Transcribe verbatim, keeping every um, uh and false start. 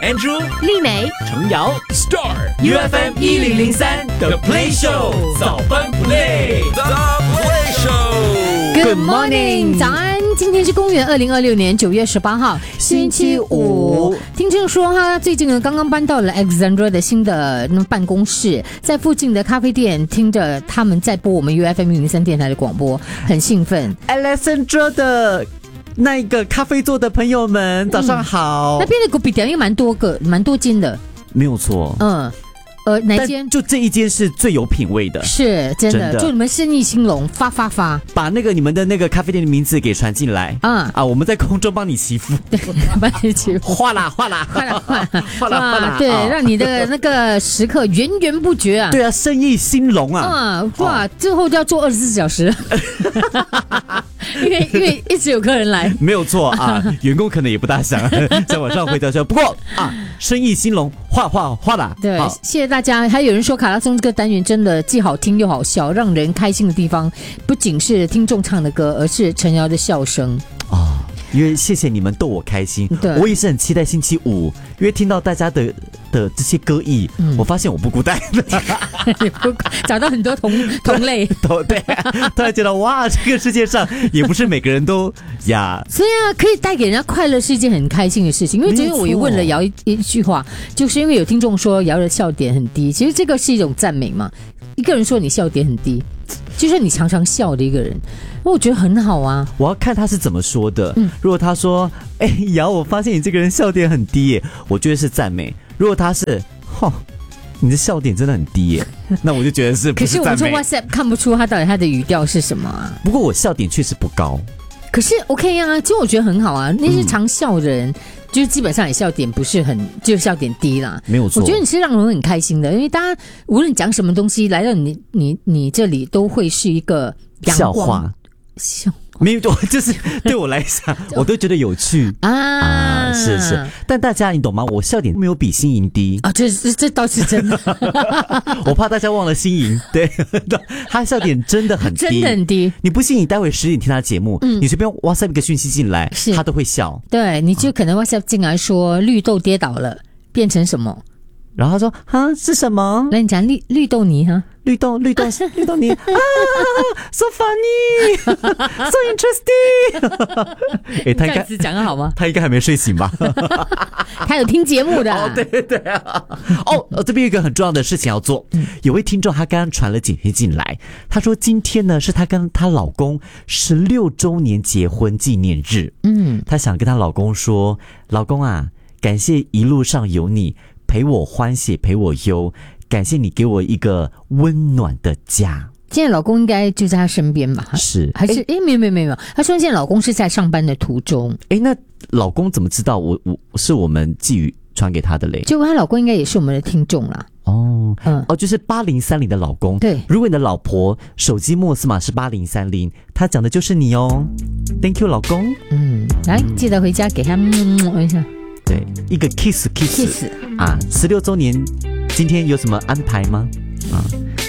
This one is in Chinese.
Andrew、 丽美、 程瑶 Star U F M 一零零三 The Play Show 早班 Play The Play Show。Good morning， 早安！今天是公元二零二六年九月十八号，星期五。听众说他最近呢刚刚搬到了 Alexandra 的新的办公室，在附近的咖啡店听着他们在播我们 U F M 一零三电台的广播，很兴奋。 Alexandra 的那一个咖啡座的朋友们，早上好。 嗯、那边的果比店又蛮多个，蛮多间的， 没有错。 嗯。呃，哪间？ 就这一间是最有品味的， 是真的。真的祝你们生意兴隆，发发发！ 把那个你们的那个咖啡店的名字给传进来啊啊！我们在空中帮你祈福， 对，帮你祈福， 哗啦哗啦哗啦哗啦哗啦哗啦， 对，让你的那个时刻源源不绝啊！ 对啊，生意兴隆啊！ 啊，哇，之后就要做二十四小时。因为因为一直有客人来， 没有错啊，员工可能也不大想在晚上回家说，不过啊，生意兴隆，哗哗哗啦。 对，谢谢大家。还有人说卡拉松这个单元真的既好听又好笑，让人开心的地方不仅是听众唱的歌，而是陈瑶的笑声啊。因为谢谢你们逗我开心，我也是很期待星期五，因为听到大家的的这些歌艺，嗯、我发现我不孤单， 找到很多同同类， 对、啊，突然觉得哇，这个世界上也不是每个人都呀， 所以啊，可以带给人家快乐是一件很开心的事情。因为昨天我也问了瑶 一, 一句话，就是因为有听众说瑶的笑点很低，其实这个是一种赞美嘛。一个人说你笑点很低，就是你常常笑的一个人，我觉得很好啊。 我要看他是怎么说的。嗯、如果他说：“哎、欸，瑶，我发现你这个人笑点很低耶。”我觉得是赞美。如果他是“吼，你的笑点真的很低耶”，那我就觉得是不是赞美。 可是我们从 WhatsApp 看不出他到底他的语调是什么啊。 不过我笑点确实不高。 可是 OK 啊，其实我觉得很好啊。那些常笑的人。嗯，就是基本上也笑点不是很，就是笑点低啦， 没有错。 我觉得你是让人很开心的，因为大家无论讲什么东西来到你你你这里，都会是一个阳光笑话， 笑没有，就是对我来讲，我都觉得有趣啊, 啊，是是。但大家你懂吗？我笑点没有比心莹低啊，这这这倒是真的。 我怕大家忘了心莹，对，他笑点真的很低， 真的很低。 你不信，你待会十点听他节目，嗯、你随便 WhatsApp 一个讯息进来，他都会笑。 对，你就可能 WhatsApp 进来说绿豆跌倒了，变成什么？ 然后他说啊是什么？ 来你讲绿绿豆泥哈， 绿豆绿豆绿豆泥啊 ，so funny， so interesting 欸。他应该讲得好吗？ 他应该还没睡醒吧？ 他有听节目的。 哦，对对对啊。哦，这边有一个很重要的事情要做。嗯、有位听众他刚刚传了简讯进来，他说今天呢是他跟她老公十六周年结婚纪念日。嗯，她想跟她老公说，老公啊，感谢一路上有你。陪我欢喜陪我忧，感谢你给我一个温暖的家。 现在老公应该就在他身边吧？ 是还是？哎，没有没有没有，他说现在老公是在上班的途中。 哎，那老公怎么知道我我是我们寄语传给他的嘞？ 结果他老公应该也是我们的听众啦。 哦，嗯，哦，就是八零三零的老公。 对， 如果你的老婆手机末四码是八零三零，他讲的就是你哦。Thank you， 老公。 嗯，来，记得回家给他摸一下。 对，一个 kiss kiss kiss 啊！十六周年，今天有什么安排吗？